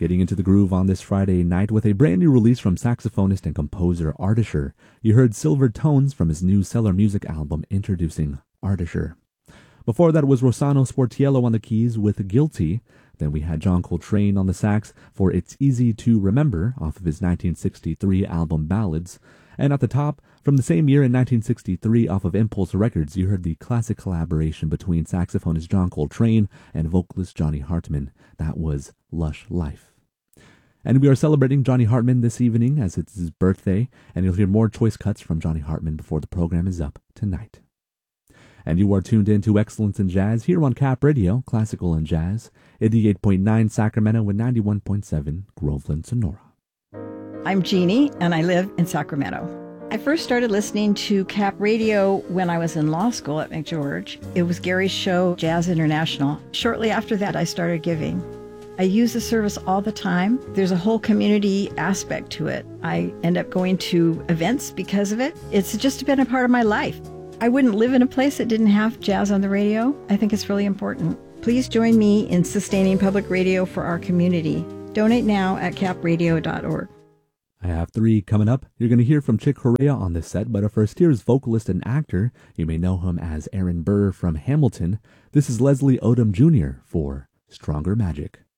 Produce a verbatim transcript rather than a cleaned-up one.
Getting into the groove on this Friday night with a brand new release from saxophonist and composer Ardisher. You heard Silver Tones from his new Cellar Music album introducing Ardisher. Before that was Rossano Sportiello on the keys with Guilty. Then we had John Coltrane on the sax for It's Easy to Remember off of his nineteen sixty-three album Ballads. And at the top, from the same year in nineteen sixty-three off of Impulse Records, you heard the classic collaboration between saxophonist John Coltrane and vocalist Johnny Hartman. That was Lush Life. And we are celebrating Johnny Hartman this evening as it's his birthday, and you'll hear more choice cuts from Johnny Hartman before the program is up tonight. And you are tuned in to Excellence in Jazz here on Cap Radio, Classical and Jazz, eighty-eight point nine Sacramento and ninety-one point seven Groveland, Sonora. I'm Jeannie, and I live in Sacramento. I first started listening to Cap Radio when I was in law school at McGeorge. It was Gary's show, Jazz International. Shortly after that, I started giving. I use the service all the time. There's a whole community aspect to it. I end up going to events because of it. It's just been a part of my life. I wouldn't live in a place that didn't have jazz on the radio. I think it's really important. Please join me in sustaining public radio for our community. Donate now at cap radio dot org. I have three coming up. You're going to hear from Chick Corea on this set, but first here's vocalist and actor. You may know him as Aaron Burr from Hamilton. This is Leslie Odom Junior for Stronger Magic.